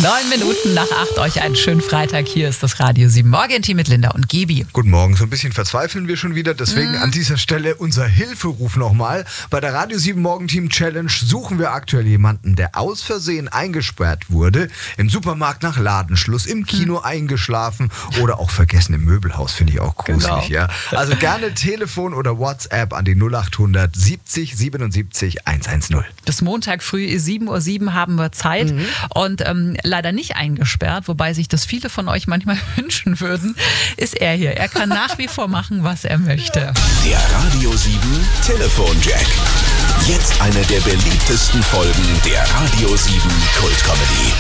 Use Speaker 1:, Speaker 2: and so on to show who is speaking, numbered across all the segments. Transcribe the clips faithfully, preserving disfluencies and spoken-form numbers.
Speaker 1: Neun Minuten nach acht, euch einen schönen Freitag. Hier ist das Radio sieben Morgenteam mit Linda und Gebi.
Speaker 2: Guten Morgen, so ein bisschen verzweifeln wir schon wieder. Deswegen mm. an dieser Stelle unser Hilferuf nochmal. Bei der Radio sieben Morgenteam Challenge suchen wir aktuell jemanden, der aus Versehen eingesperrt wurde. Im Supermarkt nach Ladenschluss, im Kino mm. eingeschlafen oder auch vergessen im Möbelhaus. Finde ich auch gruselig. Genau. Ja. Also gerne Telefon oder WhatsApp an die null acht hundert siebzig siebenundsiebzig hundertzehn.
Speaker 1: Bis Montag früh sieben Uhr sieben haben wir Zeit mhm. und ähm, leider nicht eingesperrt, wobei sich das viele von euch manchmal wünschen würden, ist er hier. Er kann nach wie vor machen, was er möchte.
Speaker 3: Der Radio sieben Telefonjack. Jetzt eine der beliebtesten Folgen der Radio sieben Kultcomedy.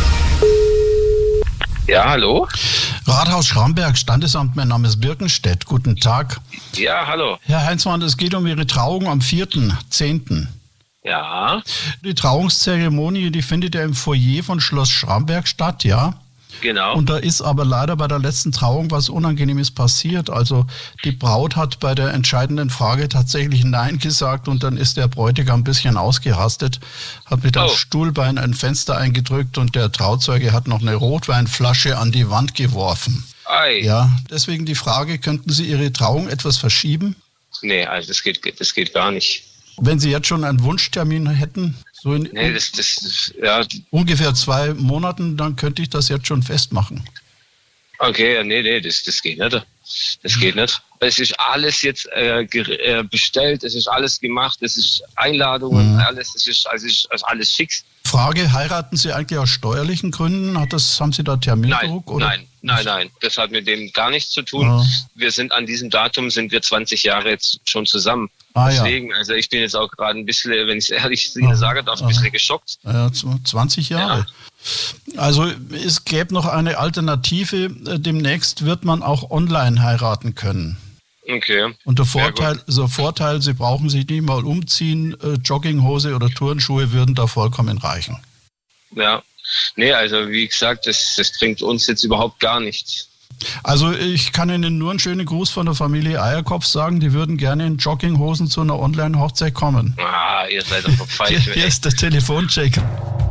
Speaker 4: Ja, hallo?
Speaker 5: Rathaus Schramberg, Standesamt, mein Name ist Birkenstedt. Guten Tag.
Speaker 4: Ja, hallo.
Speaker 5: Herr Heinzmann, es geht um Ihre Trauung am vierten zehnten
Speaker 4: Ja.
Speaker 5: Die Trauungszeremonie, die findet ja im Foyer von Schloss Schramberg statt, ja?
Speaker 4: Genau.
Speaker 5: Und da ist aber leider bei der letzten Trauung was Unangenehmes passiert. Also die Braut hat bei der entscheidenden Frage tatsächlich Nein gesagt und dann ist der Bräutigam ein bisschen ausgerastet, hat mit einem oh. Stuhlbein ein Fenster eingedrückt und der Trauzeuge hat noch eine Rotweinflasche an die Wand geworfen.
Speaker 4: Ei.
Speaker 5: Ja, deswegen die Frage, könnten Sie Ihre Trauung etwas verschieben?
Speaker 4: Nee, also das geht, das geht gar nicht.
Speaker 5: Wenn Sie jetzt schon einen Wunschtermin hätten, so in
Speaker 4: nee, das, das, das, ja.
Speaker 5: ungefähr zwei Monaten, dann könnte ich das jetzt schon festmachen.
Speaker 4: Okay, ja, nee, nee, das, das geht nicht. Das geht nicht. Es ist alles jetzt äh, äh, bestellt, es ist alles gemacht, es ist Einladungen, mhm. alles, es ist, also ist also alles fix.
Speaker 5: Frage, heiraten Sie eigentlich aus steuerlichen Gründen? Hat das, haben Sie da Termindruck?
Speaker 4: Nein,
Speaker 5: oder?
Speaker 4: nein, nein, nein. Das hat mit dem gar nichts zu tun. Ja. Wir sind an diesem Datum, sind wir zwanzig Jahre jetzt schon zusammen. Ah, Deswegen, ja. also ich bin jetzt auch gerade ein bisschen, wenn ich es ehrlich
Speaker 5: ja.
Speaker 4: sage, auch ein bisschen ja. geschockt.
Speaker 5: Ja, zwanzig Jahre. Ja. Also es gäbe noch eine Alternative. Demnächst wird man auch online heiraten können.
Speaker 4: Okay.
Speaker 5: Und der Vorteil, also Vorteil, Sie brauchen sich nicht mal umziehen, Jogginghose oder Turnschuhe würden da vollkommen reichen.
Speaker 4: Ja, nee, also wie gesagt, das, das bringt uns jetzt überhaupt gar nichts.
Speaker 5: Also ich kann Ihnen nur einen schönen Gruß von der Familie Eierkopf sagen, die würden gerne in Jogginghosen zu einer Online-Hochzeit kommen.
Speaker 4: Ah, ihr seid doch falsch.
Speaker 5: Hier, hier ist der Telefoncheck.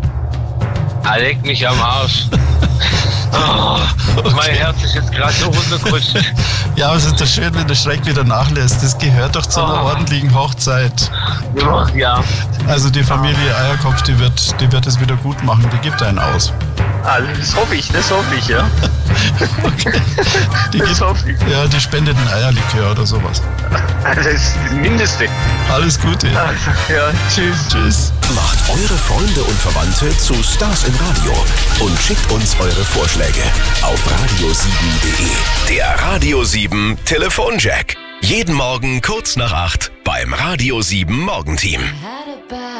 Speaker 4: Er legt mich am Arsch. Oh, okay. Mein Herz ist jetzt gerade so runtergerutscht.
Speaker 5: Ja, aber es ist doch schön, wenn der Schreck wieder nachlässt. Das gehört doch zu einer oh. ordentlichen Hochzeit.
Speaker 4: Ja.
Speaker 5: Also die Familie Eierkopf, die wird, die wird es wieder gut machen. Die gibt einen aus.
Speaker 4: Also das hoffe ich, das hoffe ich, ja.
Speaker 5: Okay. Die
Speaker 4: das
Speaker 5: gibt,
Speaker 4: hoffe ich.
Speaker 5: Ja, die spendet ein Eierlikör oder sowas.
Speaker 4: Das ist das Mindeste.
Speaker 5: Alles Gute.
Speaker 4: Also, ja, tschüss.
Speaker 5: Tschüss.
Speaker 3: Macht eure Freunde und Verwandte zu Stars im Radio und schickt uns eure Vorschläge auf radio sieben punkt de. Der Radio sieben Telefonjack. Jeden Morgen kurz nach acht beim Radio sieben Morgenteam.